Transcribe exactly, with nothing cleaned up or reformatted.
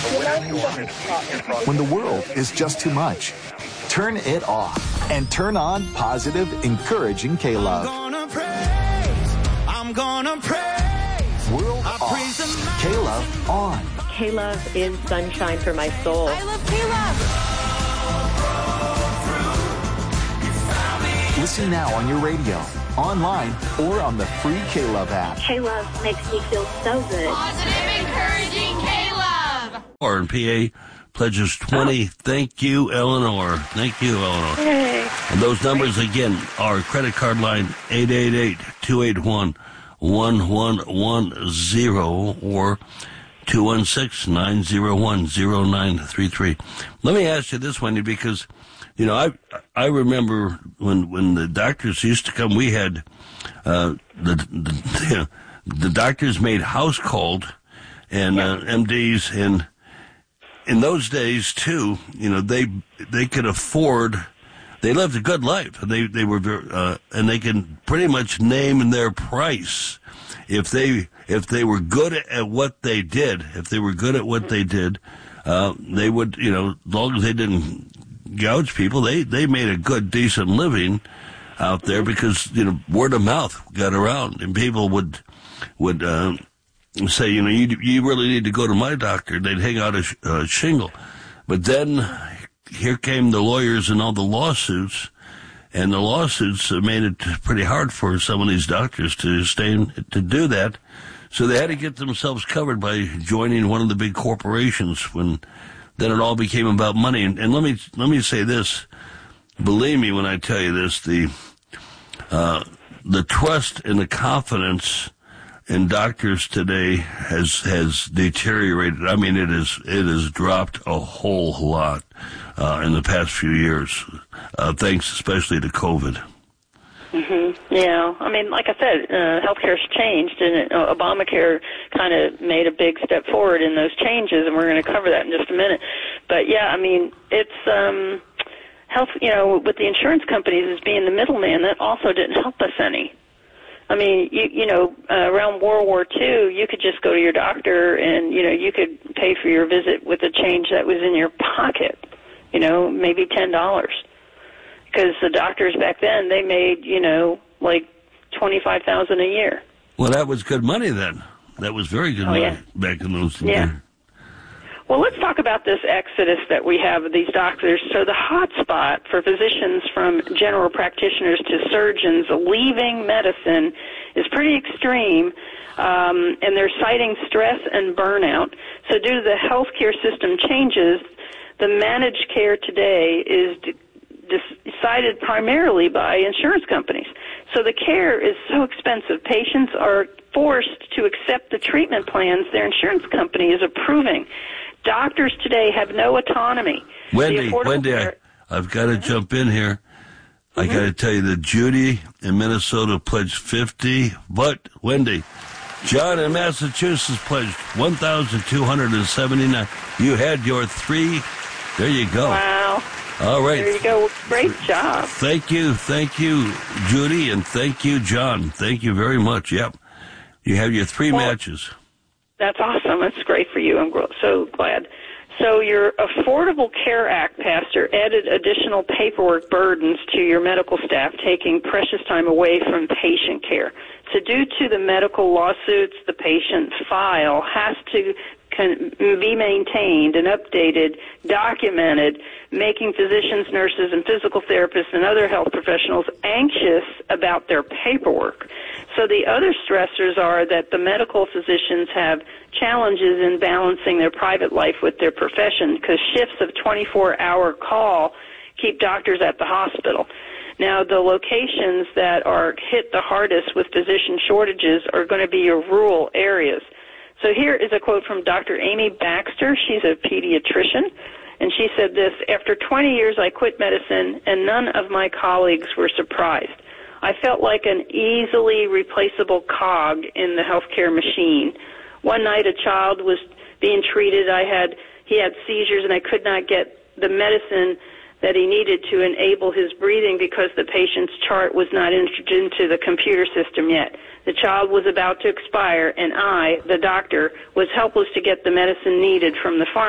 When the world is just too much, turn it off and turn on positive, encouraging K-Love. I'm gonna praise, I'm gonna praise. World off, K-Love on. K-Love is sunshine for my soul. I love K-Love. Listen now on your radio, online, or on the free K-Love app. K-Love makes me feel so good. Positive, encouraging K-Love. Or in P A pledges twenty. Thank you, Eleanor. Thank you, Eleanor. Yay. And those numbers again are credit card line eight eight eight, two eight one, one one one zero or two one six, nine zero one, zero nine three three. Let me ask you this, Wendy, because you know, I I remember when when the doctors used to come, we had uh, the the, the doctors made house calls and uh, M Ds, and in those days too, you know, they they could afford, they lived a good life, and they they were uh, and they can pretty much name their price if they if they were good at what they did. If they were good at what they did, uh, they would, you know, as long as they didn't gouge people, they they made a good, decent living out there because, you know, word of mouth got around, and people would would uh, say, you know, you you really need to go to my doctor. They'd hang out a, sh- a shingle, but then here came the lawyers and all the lawsuits, and the lawsuits made it pretty hard for some of these doctors to stay in, to do that. So they had to get themselves covered by joining one of the big corporations. When then it all became about money. And, and let me let me say this: believe me when I tell you this, the uh, the trust and the confidence in doctors today has has deteriorated. I mean, it is it has dropped a whole lot uh, in the past few years, uh, thanks especially to COVID. Mm-hmm. Yeah, I mean, like I said, uh, healthcare's changed, and it, uh, Obamacare kind of made a big step forward in those changes, and we're going to cover that in just a minute. But yeah, I mean, it's um, health. You know, with the insurance companies as being the middleman, that also didn't help us any. I mean, you you know, uh, around World War Two, you could just go to your doctor, and you know, you could pay for your visit with a change that was in your pocket. You know, maybe ten dollars. Because the doctors back then, they made, you know, like twenty-five thousand dollars a year. Well, that was good money then. That was very good oh, money yeah. back in those days. Yeah. Well, let's talk about this exodus that we have of these doctors. So the hot spot for physicians from general practitioners to surgeons leaving medicine is pretty extreme, um, and they're citing stress and burnout. So due to the healthcare system changes, the managed care today is decided primarily by insurance companies. So the care is so expensive. Patients are forced to accept the treatment plans their insurance company is approving. Doctors today have no autonomy. Wendy, Wendy, care- I, I've got to mm-hmm. jump in here. I mm-hmm. got to tell you that Judy in Minnesota pledged fifty, but Wendy, John in Massachusetts pledged one thousand two hundred seventy-nine. You had your three. There you go. Wow. All right. There you go. Great job. Thank you. Thank you, Judy, and thank you, John. Thank you very much. Yep. You have your three well, matches. That's awesome. That's great for you. I'm so glad. So your Affordable Care Act, Pastor, added additional paperwork burdens to your medical staff, taking precious time away from patient care. So due to the medical lawsuits, the patient file has to can be maintained and updated, documented, making physicians, nurses, and physical therapists and other health professionals anxious about their paperwork. So the other stressors are that the medical physicians have challenges in balancing their private life with their profession because shifts of twenty-four hour call keep doctors at the hospital. Now, the locations that are hit the hardest with physician shortages are going to be your rural areas. So here is a quote from Doctor Amy Baxter. She's a pediatrician, and she said this: after twenty years, I quit medicine, and none of my colleagues were surprised. I felt like an easily replaceable cog in the healthcare machine. One night, a child was being treated. I had he had seizures, and I could not get the medicine that he needed to enable his breathing because the patient's chart was not entered into the computer system yet. The child was about to expire, and I, the doctor, was helpless to get the medicine needed from the pharmacy.